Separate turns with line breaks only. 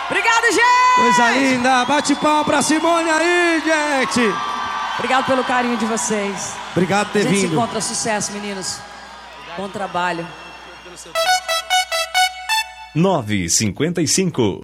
Obrigado, gente!
Coisa linda, bate palma pra Simone aí, gente!
Obrigado pelo carinho de vocês.
Obrigado por ter
vindo. A gente
vindo.
se encontra, sucesso, meninos. Bom trabalho.
9h55